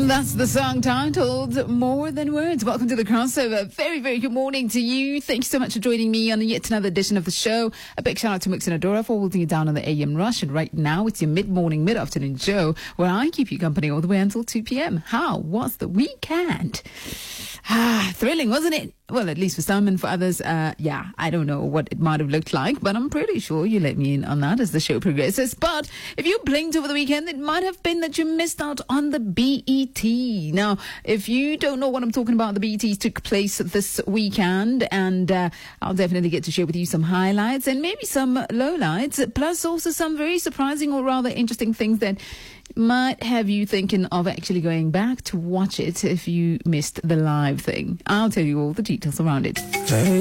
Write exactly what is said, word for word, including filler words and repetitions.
That's the song titled More Than Words. Welcome to the crossover. Very, very good morning to you. Thank you so much for joining me on yet another edition of the show. A big shout out to Mix and Adora for holding you down on the A M Rush. And right now, it's your mid-morning, mid-afternoon show where I keep you company all the way until two p.m. How was the weekend? Ah, thrilling, wasn't it? Well, at least for some, and for others, uh, yeah, I don't know what it might have looked like, but I'm pretty sure you let me in on that as the show progresses. But if you blinked over the weekend, it might have been that you missed out on the B E T. Now, if you don't know what I'm talking about, the B E Ts took place this weekend, and uh, I'll definitely get to share with you some highlights and maybe some lowlights, plus also some very surprising or rather interesting things that might have you thinking of actually going back to watch it if you missed the live thing. I'll tell you all the details around it. Hey.